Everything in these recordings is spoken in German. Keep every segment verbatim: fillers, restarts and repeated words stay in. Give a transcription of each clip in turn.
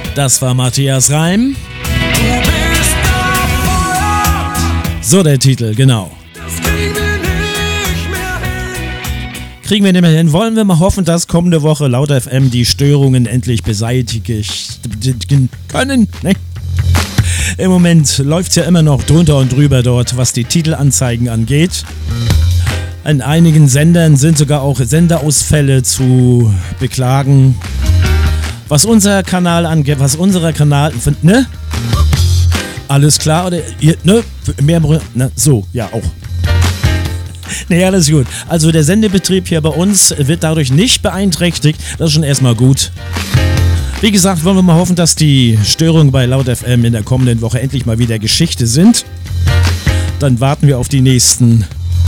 Das war Matthias Reim. So der Titel, genau. Kriegen wir nicht mehr hin. Wollen wir mal hoffen, dass kommende Woche laut F M die Störungen endlich beseitigen können. Ne? Im Moment läuft es ja immer noch drunter und drüber dort, was die Titelanzeigen angeht. An einigen Sendern sind sogar auch Senderausfälle zu beklagen. Was unser Kanal angeht, was unserer Kanal, ne? Alles klar, oder, ihr, ne? Mehr, ne? So, ja, auch. Ne, alles gut. Also der Sendebetrieb hier bei uns wird dadurch nicht beeinträchtigt. Das ist schon erstmal gut. Wie gesagt, wollen wir mal hoffen, dass die Störungen bei Laut F M in der kommenden Woche endlich mal wieder Geschichte sind. Dann warten wir auf die nächsten.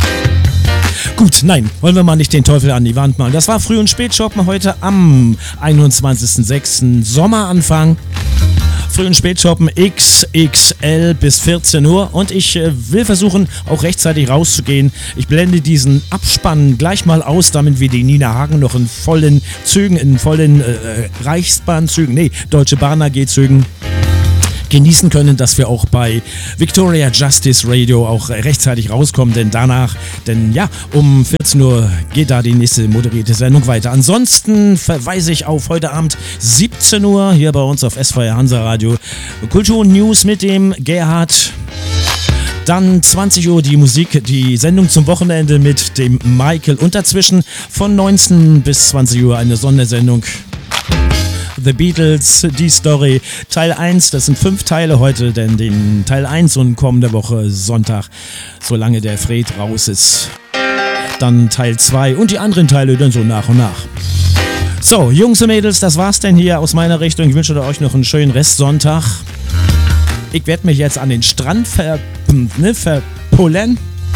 Gut, nein, wollen wir mal nicht den Teufel an die Wand malen. Das war Früh- und Spätschoppen heute am einundzwanzigsten sechsten Sommeranfang. Früh- und Spätschoppen X X L bis vierzehn Uhr und ich äh, will versuchen, auch rechtzeitig rauszugehen. Ich blende diesen Abspann gleich mal aus, damit wir die Nina Hagen noch in vollen Zügen, in vollen äh, Reichsbahnzügen, nee, Deutsche Bahn A G-Zügen genießen können, dass wir auch bei Victoria Justice Radio auch rechtzeitig rauskommen, denn danach, denn ja, um vierzehn Uhr geht da die nächste moderierte Sendung weiter. Ansonsten verweise ich auf heute Abend siebzehn Uhr hier bei uns auf S V R Hansa Radio Kultur News mit dem Gerhard. Dann zwanzig Uhr die Musik, die Sendung zum Wochenende mit dem Michael und dazwischen von neunzehn bis zwanzig Uhr eine Sondersendung. The Beatles, die Story, Teil eins, das sind fünf Teile heute, denn den Teil eins und kommende Woche Sonntag, solange der Fred raus ist. Dann Teil zwei und die anderen Teile dann so nach und nach. So, Jungs und Mädels, das war's denn hier aus meiner Richtung. Ich wünsche euch noch einen schönen Restsonntag. Ich werde mich jetzt an den Strand ver, ne, verpullen.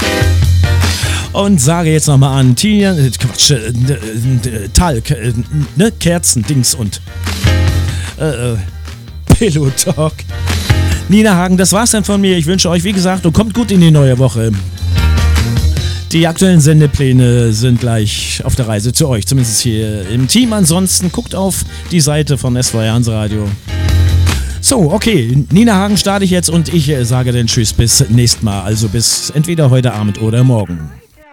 Und sage jetzt nochmal an Tina, äh, Quatsch, äh, äh, Talk, äh, ne, Kerzen, Dings und äh, äh, Pillow Talk. Nina Hagen, das war's dann von mir. Ich wünsche euch, wie gesagt, und kommt gut in die neue Woche. Die aktuellen Sendepläne sind gleich auf der Reise zu euch, zumindest hier im Team. Ansonsten guckt auf die Seite von S V R Hansa Radio. So, okay, Nina Hagen starte ich jetzt und ich äh, sage dann Tschüss bis nächstes Mal. Also bis entweder heute Abend oder morgen.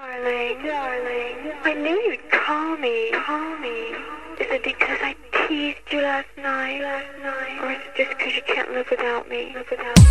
I knew you'd call me. Call me. Is it because I teased you last night? Last night? Or is it just because you can't live without me? Live without me?